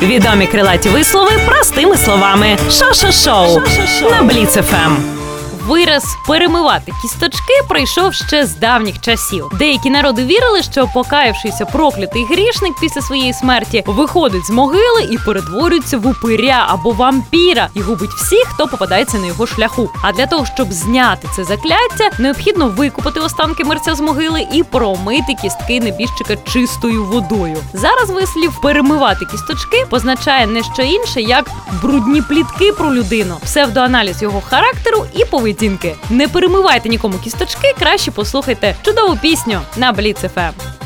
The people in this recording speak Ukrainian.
Відомі крилаті вислови простими словами. Шо-шо-шоу на Бліц ФМ. Вираз «перемивати кісточки» прийшов ще з давніх часів. Деякі народи вірили, що покаявшийся проклятий грішник після своєї смерті виходить з могили і перетворюється в упиря або вампіра і губить всіх, хто попадається на його шляху. А для того, щоб зняти це закляття, необхідно викопати останки мерця з могили і промити кістки небіжчика чистою водою. Зараз вислів «перемивати кісточки» позначає не що інше, як брудні плітки про людину, псевдоаналіз його характеру і поведінки. Не перемивайте нікому кісточки, краще послухайте чудову пісню на Бліц ФМ.